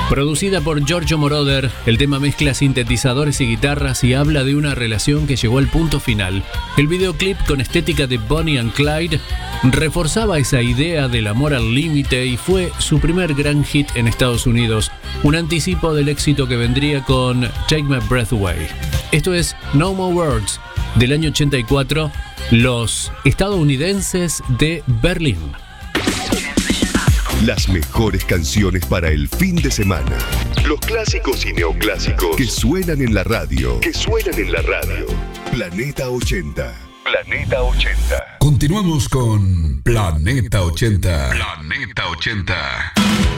Producida por Giorgio Moroder, el tema mezcla sintetizadores y guitarras y habla de una relación que llegó al punto final. El videoclip, con estética de Bonnie and Clyde, reforzaba esa idea del amor al límite y fue su primer gran hit en Estados Unidos, un anticipo del éxito que vendría con Take My Breath Away. Esto es No More Words, del año 84, los estadounidenses de Berlín. Las mejores canciones para el fin de semana. Los clásicos y neoclásicos que suenan en la radio. Planeta 80. Planeta 80. Continuamos con Planeta 80. Planeta 80.